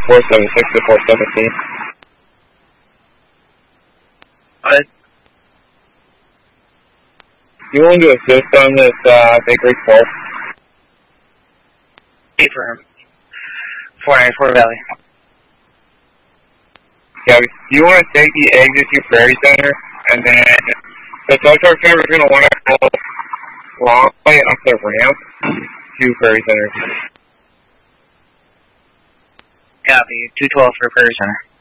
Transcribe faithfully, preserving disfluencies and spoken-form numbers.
four seven six to four seventeen. What? You want to assist on this, uh, Bakery twelve? Affirm. four ninety-four Valley. Yeah, you want to take the exit to Prairie Center, and then the tow truck driver is going to want to go long way up the ramp to Prairie Center. Copy. two twelve for Prairie Center.